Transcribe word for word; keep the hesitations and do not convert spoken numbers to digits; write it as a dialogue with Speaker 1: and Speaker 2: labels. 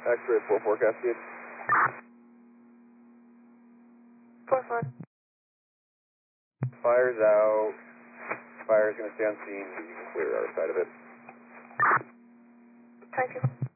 Speaker 1: X-ray four forecast speed.
Speaker 2: four four.
Speaker 1: Fire's out. Fire's going to stay on scene. You can clear our side of it.
Speaker 2: Thank you.